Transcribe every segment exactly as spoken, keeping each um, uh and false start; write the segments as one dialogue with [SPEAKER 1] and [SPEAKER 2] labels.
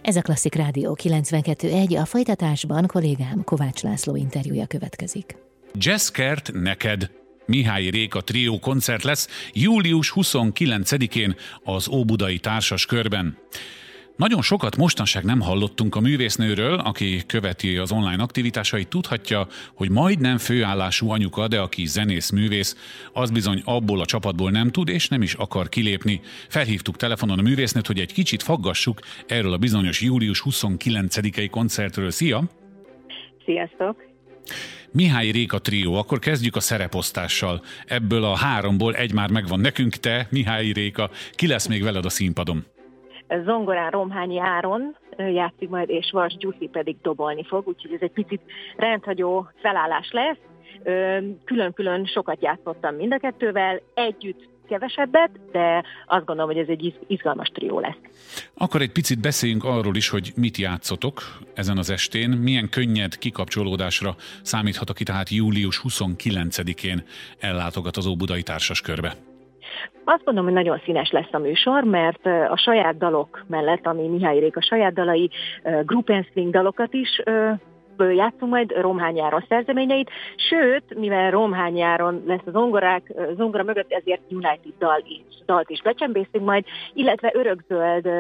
[SPEAKER 1] Ez a Klasszik Rádió kilencvenkettő egy, a folytatásban kollégám Kovács László interjúja következik.
[SPEAKER 2] Jazzkert neked! Mihály Réka trió koncert lesz július huszonkilencedikén az Óbudai Társaskörben. Nagyon sokat mostanság nem hallottunk a művésznőről, aki követi az online aktivitásait, tudhatja, hogy majdnem főállású anyuka, de aki zenész-művész, az bizony abból a csapatból nem tud és nem is akar kilépni. Felhívtuk telefonon a művésznőt, hogy egy kicsit faggassuk erről a bizonyos július huszonkilencedikei koncertről. Szia!
[SPEAKER 3] Sziasztok!
[SPEAKER 2] Mihály Réka trió, akkor kezdjük a szereposztással. Ebből a háromból egy már megvan nekünk, te, Mihály Réka. Ki lesz még veled a színpadon?
[SPEAKER 3] Zongorán Romhányi Áron játszik majd, és Vas Gyuszi pedig dobolni fog, úgyhogy ez egy picit rendhagyó felállás lesz. Külön-külön sokat játszottam mind a kettővel, együtt kevesebbet, de azt gondolom, hogy ez egy izgalmas trió lesz.
[SPEAKER 2] Akkor egy picit beszéljünk arról is, hogy mit játszotok ezen az estén, milyen könnyed kikapcsolódásra számíthat, aki tehát július huszonkilencedikén ellátogat az Óbudai Társaskörbe.
[SPEAKER 3] Azt mondom, hogy nagyon színes lesz a műsor, mert a saját dalok mellett, ami Mihály Réka saját dalai, group and swing dalokat is játszunk majd, Romhányi Áron szerzeményeit, sőt, mivel Romhányi Áron lesz a zongorák, zongora mögött, ezért United dal is, dalt is becsempészünk majd, illetve örökzöld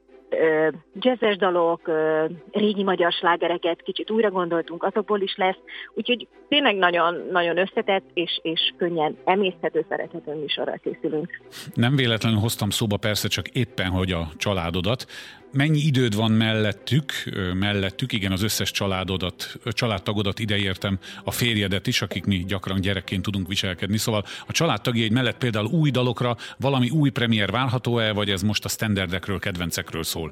[SPEAKER 3] jazzes dalok, régi magyar slágereket kicsit újra gondoltunk, azokból is lesz, úgyhogy tényleg nagyon, nagyon összetett és, és könnyen emészthető, szerethető műsorral készülünk.
[SPEAKER 2] Nem véletlenül hoztam szóba persze csak éppen, hogy a családodat. Mennyi időd van mellettük, mellettük, igen, az összes családodat, családtagodat ideértem, a férjedet is, akik mi gyakran gyerekként tudunk viselkedni, szóval a családtagjaid mellett például új dalokra valami új premier várható-e, vagy ez most a standardekről, kedvencekről szól?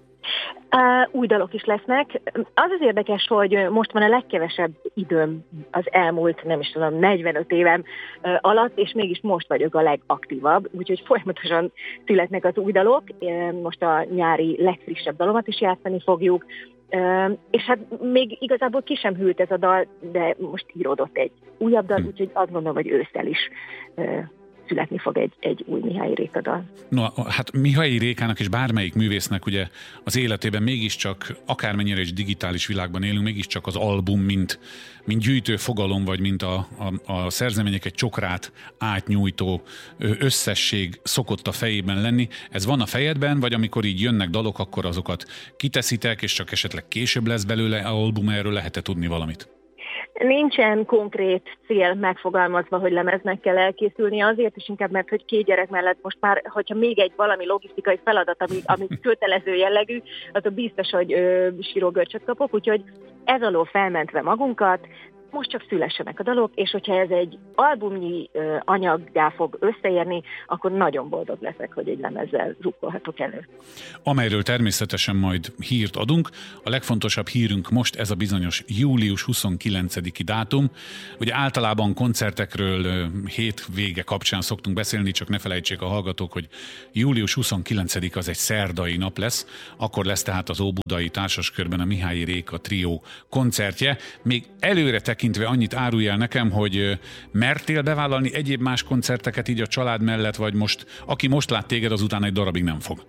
[SPEAKER 3] Uh, új dalok is lesznek. Az az érdekes, hogy most van a legkevesebb időm az elmúlt, nem is tudom, negyvenöt évem uh, alatt, és mégis most vagyok a legaktívabb, úgyhogy folyamatosan születnek az új dalok. Uh, most a nyári legfrissebb dalomat is játszani fogjuk, uh, és hát még igazából ki sem hűlt ez a dal, de most íródott egy újabb dal, úgyhogy azt gondolom, hogy ősszel is uh, születni fog egy, egy új Mihály Réka dal.
[SPEAKER 2] No, hát Mihály Rékának és bármelyik művésznek ugye az életében mégiscsak, akármennyire is digitális világban élünk, mégiscsak az album, mint, mint gyűjtő fogalom, vagy mint a, a, a szerzemények egy csokrát átnyújtó összesség szokott a fejében lenni. Ez van a fejedben, vagy amikor így jönnek dalok, akkor azokat kiteszitek, és csak esetleg később lesz belőle album, erről lehet-e tudni valamit?
[SPEAKER 3] Nincsen konkrét cél megfogalmazva, hogy lemeznek kell elkészülni, azért is inkább, mert hogy két gyerek mellett most már, hogyha még egy valami logisztikai feladat, ami, ami kötelező jellegű, az a biztos, hogy ö, sírógörcsöt kapok, úgyhogy ez alól felmentve magunkat, most csak szülessenek a dalok, és hogyha ez egy albumnyi ö, anyaggá fog összeérni, akkor nagyon boldog leszek, hogy egy lemezzel rukkolhatok elő.
[SPEAKER 2] Amelyről természetesen majd hírt adunk. A legfontosabb hírünk most ez a bizonyos július huszonkilencediki dátum. Ugye általában koncertekről ö, hétvége kapcsán szoktunk beszélni, csak ne felejtsék a hallgatók, hogy július huszonkilencedike az egy szerdai nap lesz, akkor lesz tehát az Óbudai Társaskörben a Mihály Réka trió koncertje. Még előre tekintve annyit árulj el nekem, hogy mertél bevállalni egyéb más koncerteket így a család mellett, vagy most, aki most lát téged, az utána egy darabig nem fog?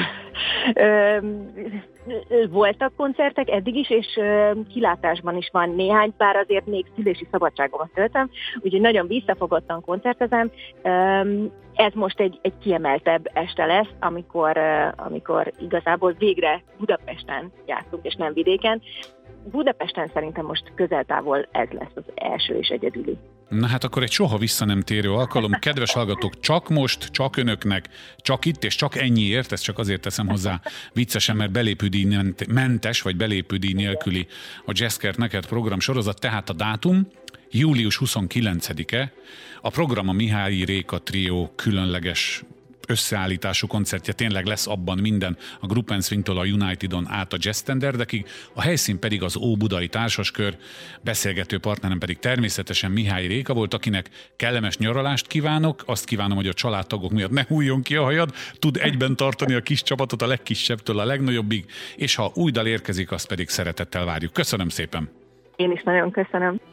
[SPEAKER 3] Voltak koncertek eddig is, és kilátásban is van néhány, bár azért még szülési szabadságomat töltöm, úgyhogy nagyon visszafogottan koncertezem. Ez most egy, egy kiemeltebb este lesz, amikor, amikor igazából végre Budapesten játszunk, és nem vidéken. Budapesten szerintem most közel-távol ez lesz az első és egyedüli.
[SPEAKER 2] Na hát akkor egy soha vissza nem térő alkalom. Kedves hallgatók, csak most, csak önöknek, csak itt és csak ennyiért, ezt csak azért teszem hozzá viccesen, mert belépődíj mentes, vagy belépődíj nélküli a Jazzkert neked program sorozat, tehát a dátum július huszonkilencedike, a program a Mihály Réka trió különleges összeállítású koncertje, tényleg lesz abban minden, a Group and Swing-től a Unitedon át a jazz standardekig, a helyszín pedig az Óbudai Társaskör, beszélgető partnerem pedig természetesen Mihály Réka volt, akinek kellemes nyaralást kívánok, azt kívánom, hogy a családtagok miatt ne hújjon ki a hajad, tud egyben tartani a kis csapatot a legkisebbtől a legnagyobbig, és ha új dal érkezik, azt pedig szeretettel várjuk. Köszönöm szépen!
[SPEAKER 3] Én is nagyon köszönöm!